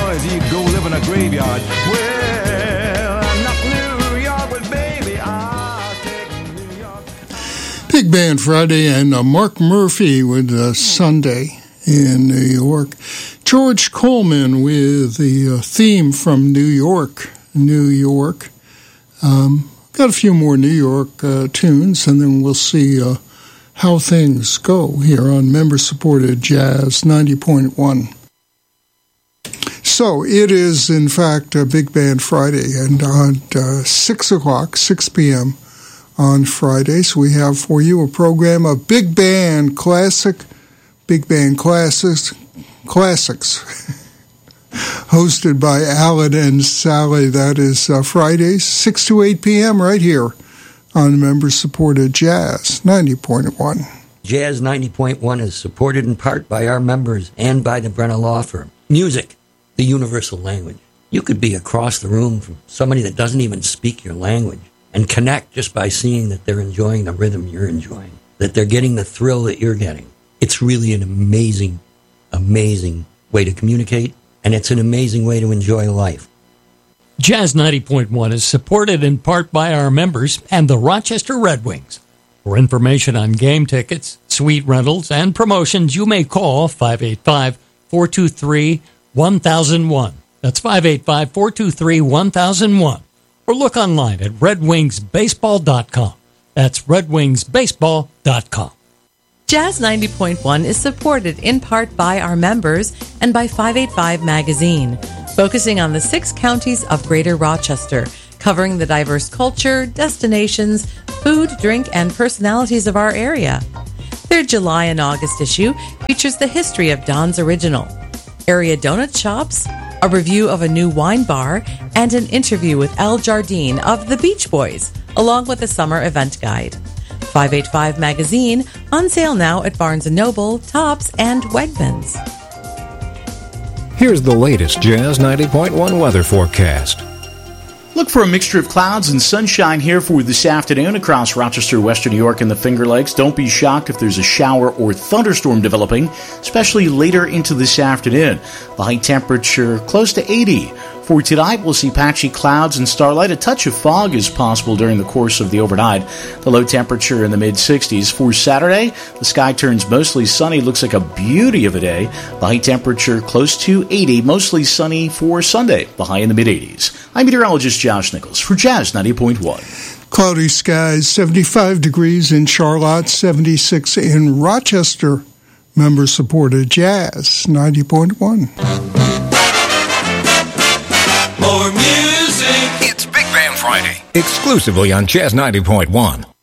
noise, you go live in a graveyard. Well, I'm not New York, but baby, I'll take New York. Big Band Friday and Mark Murphy with Sunday in New York. George Coleman with the theme from New York, New York. Got a few more New York tunes, and then we'll see how things go here on member-supported Jazz 90.1. So it is, in fact, a Big Band Friday, and on 6 p.m. on Fridays, we have for you a program of Big Band Classics, hosted by Alan and Sally. That is Fridays, 6 to 8 p.m. right here on member-supported Jazz 90.1. Jazz 90.1 is supported in part by our members and by the Brenna Law Firm. Music, the universal language. You could be across the room from somebody that doesn't even speak your language and connect just by seeing that they're enjoying the rhythm you're enjoying, that they're getting the thrill that you're getting. It's really an amazing, amazing way to communicate, and it's an amazing way to enjoy life. Jazz 90.1 is supported in part by our members and the Rochester Red Wings. For information on game tickets, suite rentals, and promotions, you may call 585-423-1001. That's 585-423-1001. Or look online at redwingsbaseball.com. That's redwingsbaseball.com. Jazz 90.1 is supported in part by our members and by 585 Magazine, focusing on the 6 counties of Greater Rochester, covering the diverse culture, destinations, food, drink, and personalities of our area. Their July and August issue features the history of Don's Original, area donut shops, a review of a new wine bar, and an interview with Al Jardine of the Beach Boys, along with a summer event guide. 585 Magazine, on sale now at Barnes & Noble, Tops, and Wegmans. Here's the latest Jazz 90.1 weather forecast. Look for a mixture of clouds and sunshine here for this afternoon across Rochester, Western New York, and the Finger Lakes. Don't be shocked if there's a shower or thunderstorm developing, especially later into this afternoon. The high temperature close to 80. For tonight, we'll see patchy clouds and starlight. A touch of fog is possible during the course of the overnight. The low temperature in the mid-60s. For Saturday, the sky turns mostly sunny. Looks like a beauty of a day. The high temperature close to 80. Mostly sunny for Sunday. The high in the mid-80s. I'm meteorologist Josh Nichols for Jazz 90.1. Cloudy skies, 75 degrees in Charlotte, 76 in Rochester. Member-supported Jazz 90.1. More music. It's Big Band Friday, exclusively on Jazz 90.1.